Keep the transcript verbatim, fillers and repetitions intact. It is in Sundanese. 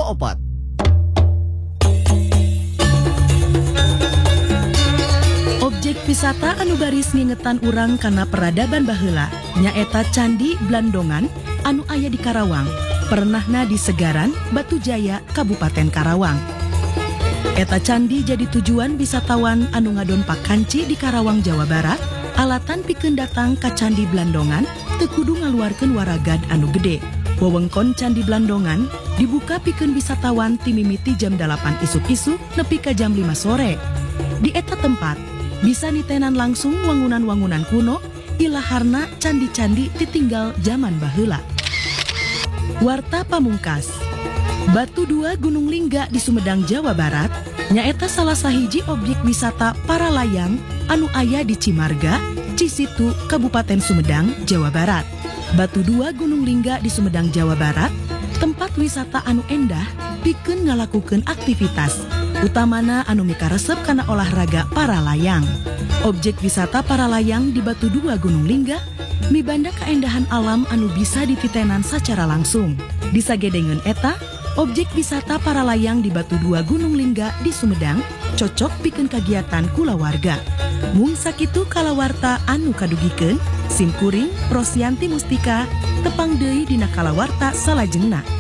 kaopat. Objek wisata anu baris ngingetan urang kana peradaban baheula nyaeta Candi Blandongan anu aya di Karawang. Pernahna di Segaran, Batu Jaya, Kabupaten Karawang. Eta candi jadi tujuan wisatawan anu ngadonpak kanci di Karawang, Jawa Barat. Alatan pikeun datang ka Candi Blandongan teu kudu ngaluarkeun waragad anu gede. Wewengkon Candi Blandongan dibuka pikeun wisatawan ti mimiti jam dalapan isuk-isuk nepi ka jam lima sore. Di eta tempat bisa nitenan langsung wangunan-wangunan kuno ilaharna candi-candi ditinggal zaman baheula. Warta pamungkas. Batu Dua Gunung Lingga di Sumedang, Jawa Barat nyaeta salah sahiji objek wisata para layang anu aya di Cimarga, Cisitu, Kabupaten Sumedang, Jawa Barat. Batu Dua Gunung Lingga di Sumedang, Jawa Barat tempat wisata anu endah pikeun ngalakukeun aktivitas utamana anu mikaresep kana olahraga para layang. Objek wisata para layang di Batu Dua Gunung Lingga mibanda kaendahan alam anu bisa dititenan secara langsung. Disagedengeun eta, objek wisata para layang di Batu Dua Gunung Lingga di Sumedang cocok pikeun kagiatan kulawarga. Mung sakitu kalawarta anu kadugikeun, simkuring Rosianti Mustika tepang deui dina kalawarta salajengna.